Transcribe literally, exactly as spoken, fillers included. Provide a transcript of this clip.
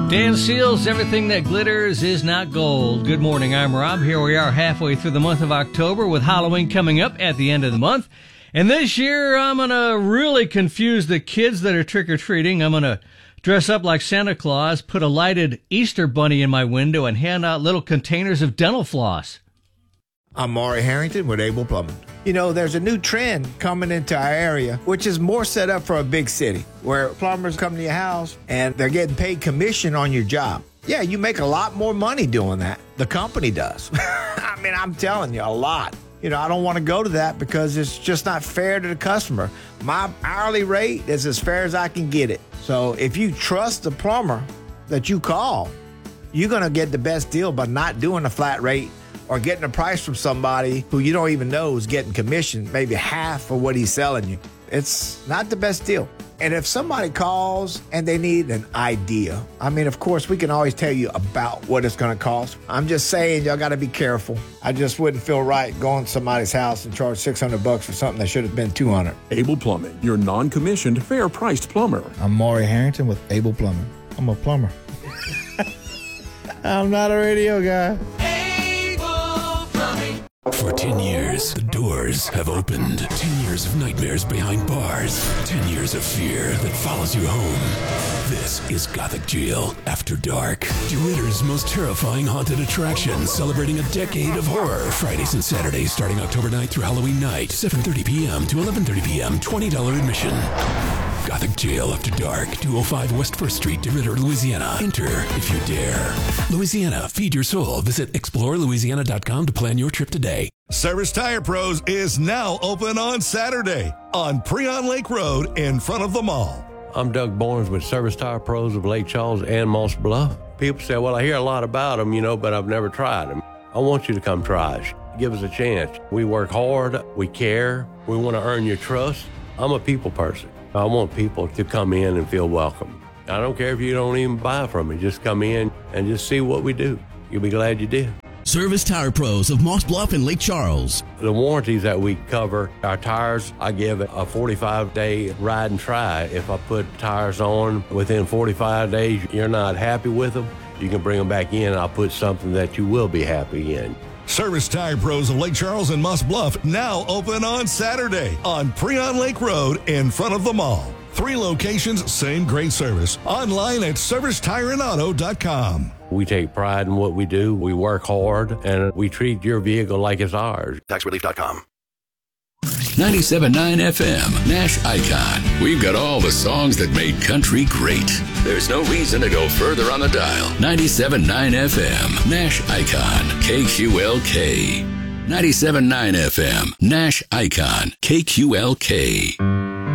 Dan Seals, everything that glitters is not gold. Good morning, I'm Rob. Here we are halfway through the month of October with Halloween coming up at the end of the month. And this year, I'm going to really confuse the kids that are trick-or-treating. I'm going to dress up like Santa Claus, put a lighted Easter bunny in my window, and hand out little containers of dental floss. I'm Maury Harrington with Able Plumbing. You know, there's a new trend coming into our area, which is more set up for a big city, where plumbers come to your house and they're getting paid commission on your job. Yeah, you make a lot more money doing that. The company does. I mean, I'm telling you, a lot. You know, I don't want to go to that because it's just not fair to the customer. My hourly rate is as fair as I can get it. So if you trust the plumber that you call, you're going to get the best deal by not doing a flat rate or getting a price from somebody who you don't even know is getting commission, maybe half of what he's selling you. It's not the best deal. And if somebody calls and they need an idea, I mean, of course, we can always tell you about what it's going to cost. I'm just saying, y'all got to be careful. I just wouldn't feel right going to somebody's house and charge six hundred bucks for something that should have been two hundred. Able Plumbing, your non-commissioned, fair-priced plumber. I'm Maury Harrington with Able Plumbing. I'm a plumber. I'm not a radio guy. For ten years, the doors have opened. Ten years of nightmares behind bars. Ten years of fear that follows you home. This is Gothic Jail After Dark. DeRidder's most terrifying haunted attraction, celebrating a decade of horror. Fridays and Saturdays starting October ninth through Halloween night, seven thirty p.m. to eleven thirty p.m., twenty dollars admission. Gothic Jail After Dark, two oh five West first Street, DeRidder, Louisiana. Enter if you dare. Louisiana, feed your soul. Visit explore louisiana dot com to plan your trip today. Service Tire Pros is now open on Saturday on Preon Lake Road in front of the mall. I'm Doug Barnes with Service Tire Pros of Lake Charles and Moss Bluff. People say, well, I hear a lot about them, you know, but I've never tried them. I want you to come try us. Give us a chance. We work hard. We care. We want to earn your trust. I'm a people person. I want people to come in and feel welcome. I don't care if you don't even buy from me. Just come in and just see what we do. You'll be glad you did. Service Tire Pros of Moss Bluff and Lake Charles. The warranties that we cover, our tires, I give a forty-five day ride and try. If I put tires on within forty-five days, you're not happy with them, you can bring them back in and I'll put something that you will be happy in. Service Tire Pros of Lake Charles and Moss Bluff now open on Saturday on Preon Lake Road in front of the mall. Three locations, same great service. Online at service tire and auto dot com. We take pride in what we do. We work hard, and we treat your vehicle like it's ours. tax relief dot com. ninety-seven point nine F M, Nash Icon. We've got all the songs that made country great. There's no reason to go further on the dial. ninety-seven point nine F M, Nash Icon, K Q L K. ninety-seven point nine F M, Nash Icon, K Q L K.